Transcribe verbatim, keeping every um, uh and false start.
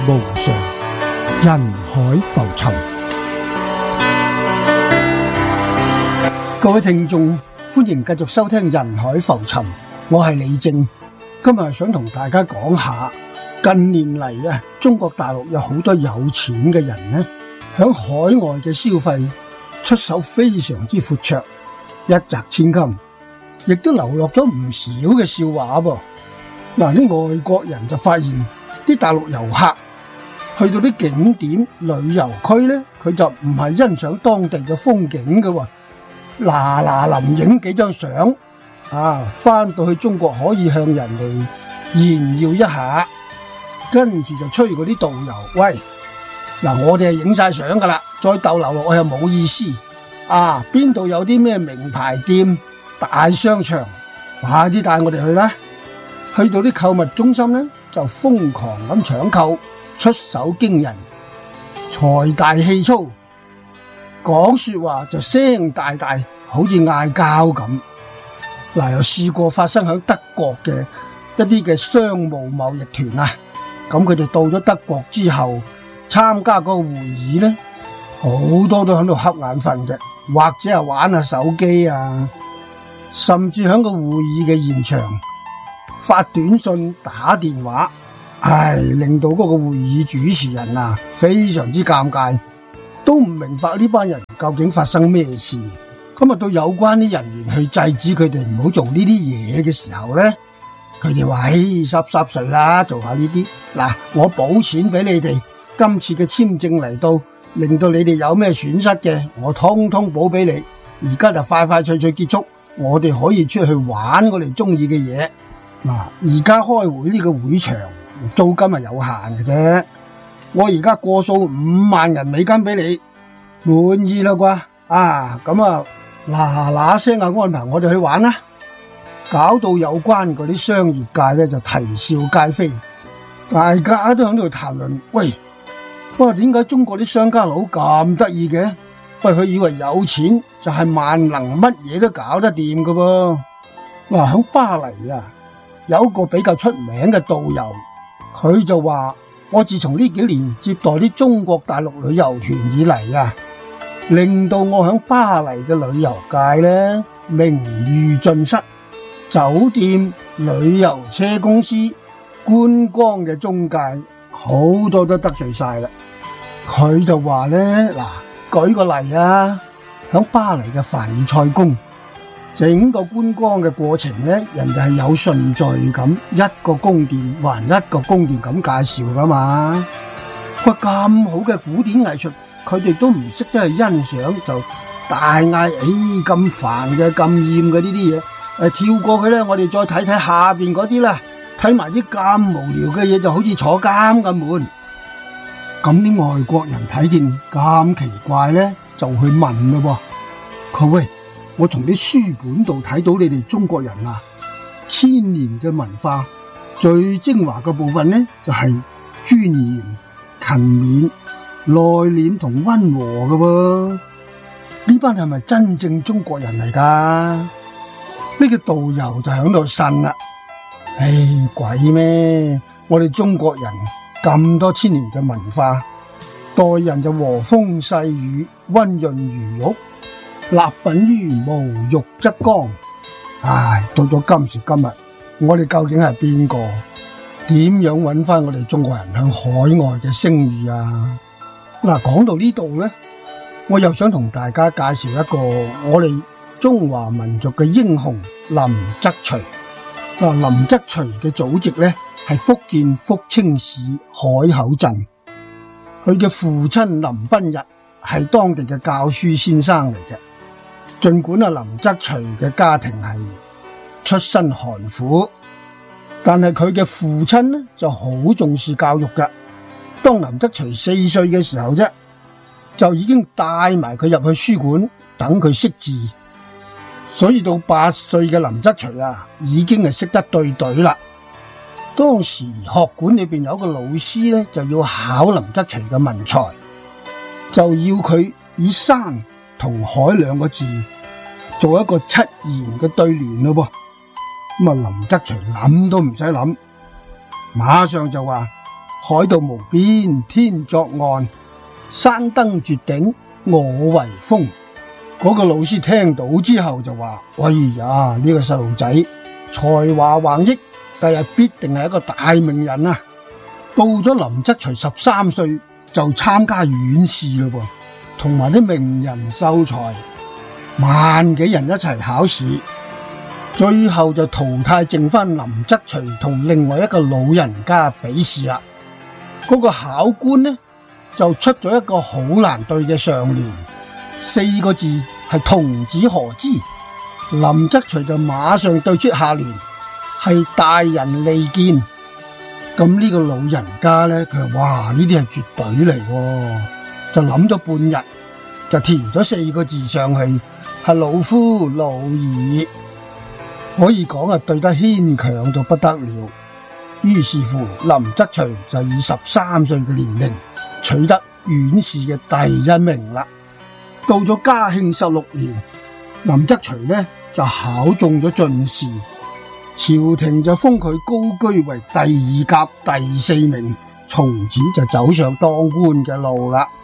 無常，人海浮沉。各位聽眾，歡迎繼續收聽人海浮沉，我係李正。今日想同大家講下，近年嚟啊，中國大陸有好多有錢嘅人呢，響海外嘅消費出手非常之闊綽，一擲千金，亦都流落咗唔少嘅笑話噃。嗱，啲外國人就發現啲大陸遊客去到啲景點旅遊區呢，佢就唔係欣賞當地嘅風景嘅，嗱嗱臨影幾張相啊，翻到去中國可以向人哋炫耀一下，跟住就催嗰啲導遊，喂，嗱，我哋係影晒相噶啦，再逗留落去又冇意思啊！邊度有啲咩名牌店、大商場，快啲帶我哋去啦！去到啲購物中心呢，就瘋狂咁搶購，出手驚人，財大氣粗，講說話就聲大大，好似嗌交咁。嗱，又試過發生喺德國嘅一啲嘅商務貿易團啊，咁佢哋到咗德國之後參加嗰個會議呢，好多都喺度瞌眼瞓嘅，或者係玩下手機啊，甚至喺個會議嘅現場發短信打電話，唉，令到嗰個會議主持人啊非常之尷尬，都唔明白呢班人究竟發生咩事。咁啊，到有關啲人員去制止佢哋唔好做呢啲嘢嘅時候呢，佢哋話：唉，濕濕碎啦，做下呢啲。嗱，我補錢俾你哋，今次嘅簽證嚟到，令到你哋有咩損失嘅，我通通補俾你。而家就快快脆脆結束，我哋可以出去玩我哋中意嘅嘢。嗱，而家開會呢個會場租金係有限嘅啫，我而家過數五萬人美金俾你，滿意啦啩？啊，咁啊嗱嗱聲啊安排我哋去玩啦，搞到有關嗰啲商業界咧就啼笑皆非，大家都喺度談論，喂，哇，點解中國啲商家佬咁得意嘅？喂，佢以為有錢就係萬能，乜嘢都搞得掂噶噃。嗱，喺巴黎啊，有一個比較出名嘅導遊，佢就話：我自從呢幾年接待啲中國大陸旅遊團以嚟啊，令到我喺巴黎嘅旅遊界呢名譽盡失，酒店、旅遊車公司、觀光嘅中介好多都得罪晒啦。佢就話呢，嗱，舉個例啊，喺巴黎嘅凡爾賽宮，整個觀光嘅過程呢，人哋係有順序咁，一個宮殿還一個宮殿咁介紹噶嘛。佢咁好嘅古典藝術，佢哋都唔識得去欣賞，就大嗌：誒，咁煩嘅，咁厭嘅呢啲嘢，誒，跳過去咧，我哋再睇睇下邊嗰啲啦，睇埋啲咁無聊嘅嘢，就好似坐監咁悶。咁啲外國人睇見咁奇怪咧，就去問咯噃，佢喂，我從啲書本度睇到你哋中國人啊，千年嘅文化最精華嘅部分呢，就係尊嚴、勤勉、內斂同溫和嘅喎。呢班係咪真正中國人嚟噶？呢個導遊就喺度呻啦，唉，鬼咩？我哋中國人咁多千年嘅文化，待人就和風細雨、溫潤如玉，立品於無欲則剛。唉，到咗今時今日，我哋究竟係邊個？點樣揾翻我哋中國人向海外嘅聲譽啊？嗱，講到呢度呢，我又想同大家介紹一個我哋中華民族嘅英雄林則徐。嗱，林則徐嘅祖籍呢係福建福清市海口鎮，佢嘅父親林彬日係當地嘅教書先生嚟嘅。盡管啊林則徐嘅家庭係出身寒苦，但係佢嘅父親呢就好重視教育嘅。當林則徐四歲嘅時候啫，就已經帶埋佢入去書館等佢識字，所以到八歲嘅林則徐啊，已經係識得對對啦。當時學館裏邊有一個老師呢，就要考林則徐嘅文才，就要佢以山同海兩個字做一個七言嘅對聯咯噃。咁啊林則徐諗都唔使諗，馬上就話： 海道無邊天作岸，山登絕頂我為峰。嗰個老師聽到之後就話：哎呀，呢個細路仔才華橫溢，第日必定係一個大名人啊！到咗林則徐十三歲就參加院試嘞噃，同埋啲名人秀才萬幾人一齊考試，最後就淘汰剩翻林則徐同另外一個老人家比試啦。嗰個考官呢就出咗一個好難對嘅上聯，四個字係童子何知。林則徐就馬上對出下聯係大人利見。咁呢個老人家呢，佢話哇，呢啲係絕對嚟喎，就諗咗半日就填咗四個字上去，係老夫老矣，可以講係對得牽強到不得了。於是乎林則徐就以十三歲嘅年齡取得院試嘅第一名啦。到咗嘉慶十六年，林則徐呢就考中咗進士，朝廷就封佢高居為第二甲第四名，從此就走上當官嘅路啦。